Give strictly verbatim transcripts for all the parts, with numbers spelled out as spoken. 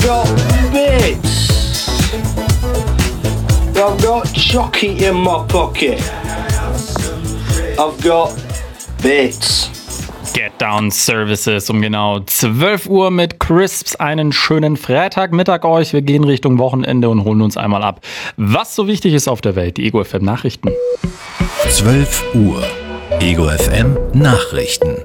got bits. I've got chocolate in my pocket. I've got bits. Get Down Services um genau zwölf Uhr mit Crisps. Einen schönen Freitagmittag euch. Wir gehen Richtung Wochenende und holen uns einmal ab, was so wichtig ist auf der Welt. Die Ego F M Nachrichten. zwölf Uhr. Ego F M Nachrichten.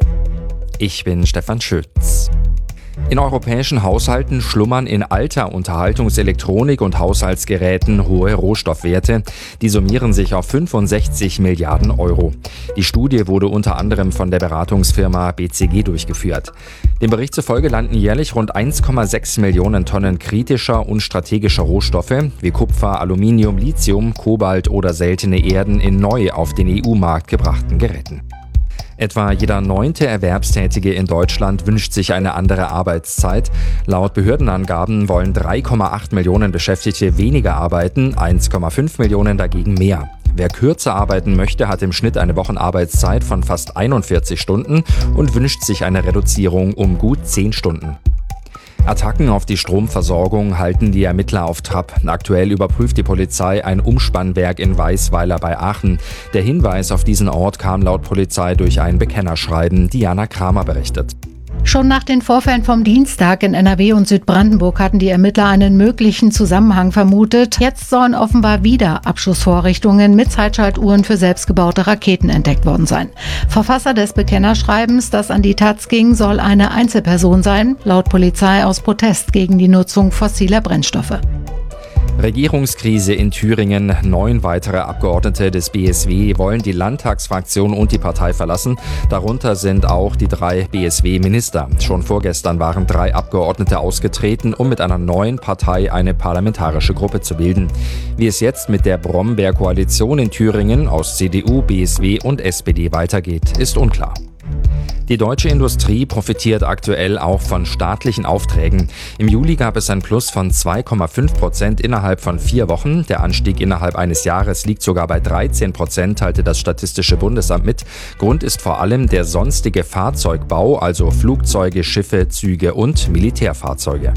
Ich bin Stefan Schütz. In europäischen Haushalten schlummern in alter Unterhaltungselektronik und Haushaltsgeräten hohe Rohstoffwerte. Die summieren sich auf fünfundsechzig Milliarden Euro. Die Studie wurde unter anderem von der Beratungsfirma B C G durchgeführt. Dem Bericht zufolge landen jährlich rund eins Komma sechs Millionen Tonnen kritischer und strategischer Rohstoffe wie Kupfer, Aluminium, Lithium, Kobalt oder seltene Erden in neu auf den E U-Markt gebrachten Geräten. Etwa jeder neunte Erwerbstätige in Deutschland wünscht sich eine andere Arbeitszeit. Laut Behördenangaben wollen drei Komma acht Millionen Beschäftigte weniger arbeiten, eins Komma fünf Millionen dagegen mehr. Wer kürzer arbeiten möchte, hat im Schnitt eine Wochenarbeitszeit von fast einundvierzig Stunden und wünscht sich eine Reduzierung um gut zehn Stunden. Attacken auf die Stromversorgung halten die Ermittler auf Trab. Aktuell überprüft die Polizei ein Umspannwerk in Weißweiler bei Aachen. Der Hinweis auf diesen Ort kam laut Polizei durch ein Bekennerschreiben. Diana Kramer berichtet. Schon nach den Vorfällen vom Dienstag in N R W und Südbrandenburg hatten die Ermittler einen möglichen Zusammenhang vermutet. Jetzt sollen offenbar wieder Abschussvorrichtungen mit Zeitschaltuhren für selbstgebaute Raketen entdeckt worden sein. Verfasser des Bekennerschreibens, das an die Taz ging, soll eine Einzelperson sein, laut Polizei aus Protest gegen die Nutzung fossiler Brennstoffe. Regierungskrise in Thüringen. Neun weitere Abgeordnete des B S W wollen die Landtagsfraktion und die Partei verlassen. Darunter sind auch die drei B S W-Minister. Schon vorgestern waren drei Abgeordnete ausgetreten, um mit einer neuen Partei eine parlamentarische Gruppe zu bilden. Wie es jetzt mit der Brombeer-Koalition in Thüringen aus C D U, B S W und S P D weitergeht, ist unklar. Die deutsche Industrie profitiert aktuell auch von staatlichen Aufträgen. Im Juli gab es ein Plus von zwei Komma fünf Prozent innerhalb von vier Wochen. Der Anstieg innerhalb eines Jahres liegt sogar bei dreizehn Prozent, teilte das Statistische Bundesamt mit. Grund ist vor allem der sonstige Fahrzeugbau, also Flugzeuge, Schiffe, Züge und Militärfahrzeuge.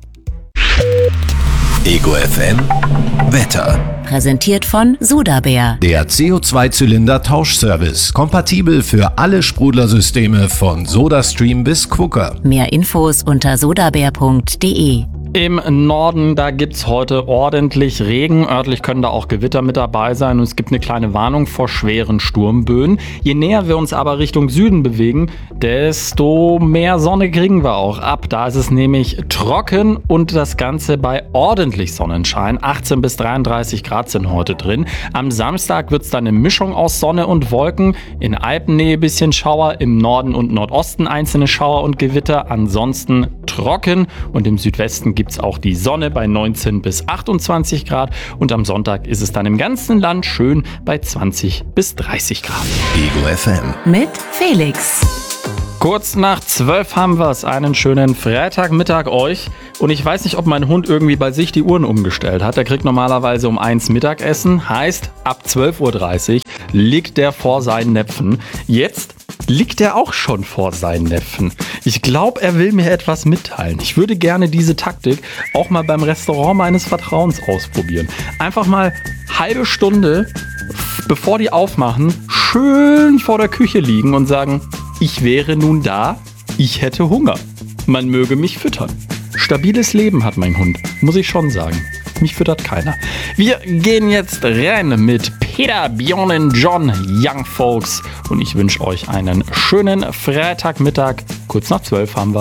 Ego F M Wetter. Präsentiert von Sodabär. Der C O zwei Zylinder Tauschservice. Kompatibel für alle Sprudlersysteme von SodaStream bis Quooker. Mehr Infos unter sodabär punkt de. Im Norden, da gibt's heute ordentlich Regen. Örtlich können da auch Gewitter mit dabei sein und es gibt eine kleine Warnung vor schweren Sturmböen. Je näher wir uns aber Richtung Süden bewegen, desto mehr Sonne kriegen wir auch ab. Da ist es nämlich trocken und das Ganze bei ordentlich Sonnenschein. achtzehn bis dreiunddreißig Grad sind heute drin. Am Samstag wird's dann eine Mischung aus Sonne und Wolken. In Alpennähe ein bisschen Schauer, im Norden und Nordosten einzelne Schauer und Gewitter. Ansonsten trocken und im Südwesten gibt es auch die Sonne bei neunzehn bis achtundzwanzig Grad und am Sonntag ist es dann im ganzen Land schön bei zwanzig bis dreißig Grad. Ego F M mit Felix. Kurz nach zwölf haben wir es. Einen schönen Freitagmittag euch. Und ich weiß nicht, ob mein Hund irgendwie bei sich die Uhren umgestellt hat. Der kriegt normalerweise um eins Mittagessen. Heißt, ab zwölf Uhr dreißig liegt der vor seinen Näpfen. Jetzt liegt er auch schon vor seinen Näpfen. Ich glaube, er will mir etwas mitteilen. Ich würde gerne diese Taktik auch mal beim Restaurant meines Vertrauens ausprobieren. Einfach mal halbe Stunde, bevor die aufmachen, schön vor der Küche liegen und sagen, ich wäre nun da, ich hätte Hunger. Man möge mich füttern. Stabiles Leben hat mein Hund, muss ich schon sagen. Mich füttert keiner. Wir gehen jetzt rein mit Peter, Björn und John, Young Folks. Und ich wünsche euch einen schönen Freitagmittag. Kurz nach zwölf haben wir.